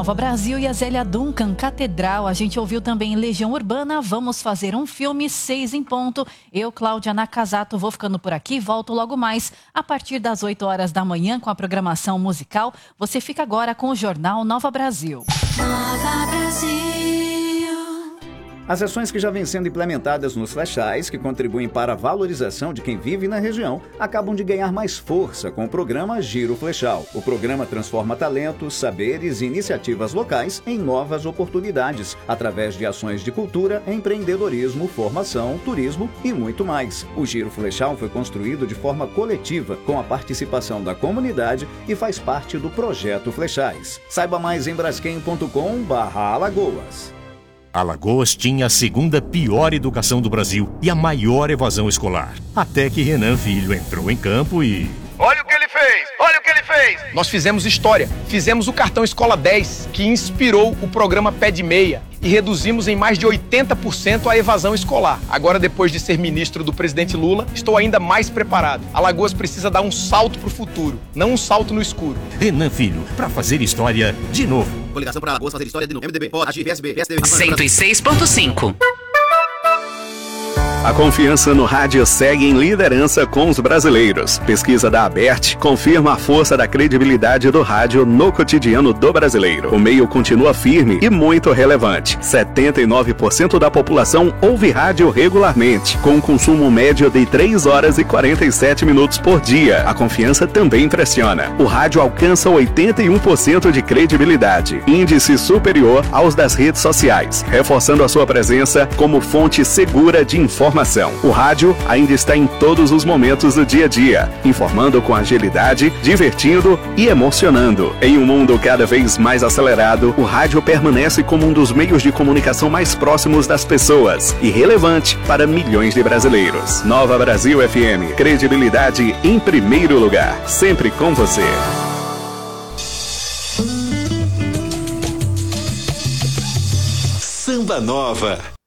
Nova Brasil e a Zélia Duncan, Catedral. A gente ouviu também Legião Urbana, Vamos Fazer um Filme, 6 em ponto. Eu, Cláudia Nakazato, vou ficando por aqui. Volto logo mais a partir das 8 horas da manhã com a programação musical. Você fica agora com o Jornal Nova Brasil. Nova Brasil. As ações que já vêm sendo implementadas nos flechais, que contribuem para a valorização de quem vive na região, acabam de ganhar mais força com o programa Giro Flechal. O programa transforma talentos, saberes e iniciativas locais em novas oportunidades, através de ações de cultura, empreendedorismo, formação, turismo e muito mais. O Giro Flechal foi construído de forma coletiva, com a participação da comunidade e faz parte do Projeto Flechais. Saiba mais em braskem.com/Alagoas. Alagoas tinha a segunda pior educação do Brasil e a maior evasão escolar. Até que Renan Filho entrou em campo e... Olha o que ele fez! Olha o que ele fez! Nós fizemos história. Fizemos o cartão Escola 10, que inspirou o programa Pé de Meia. E reduzimos em mais de 80% a evasão escolar. Agora, depois de ser ministro do presidente Lula, estou ainda mais preparado. Alagoas precisa dar um salto pro futuro, não um salto no escuro. Renan Filho, pra fazer história de novo. Coligação para Alagoas fazer história de novo. MDB, pode, agir, PSB, PSDB. 106.5. A confiança no rádio segue em liderança com os brasileiros. Pesquisa da Abert confirma a força da credibilidade do rádio no cotidiano do brasileiro. O meio continua firme e muito relevante. 79% da população ouve rádio regularmente, com um consumo médio de 3 horas e 47 minutos por dia. A confiança também impressiona. O rádio alcança 81% de credibilidade, índice superior aos das redes sociais, reforçando a sua presença como fonte segura de informação. O rádio ainda está em todos os momentos do dia a dia, informando com agilidade, divertindo e emocionando. Em um mundo cada vez mais acelerado, o rádio permanece como um dos meios de comunicação mais próximos das pessoas e relevante para milhões de brasileiros. Nova Brasil FM, credibilidade em primeiro lugar, sempre com você. Samba Nova.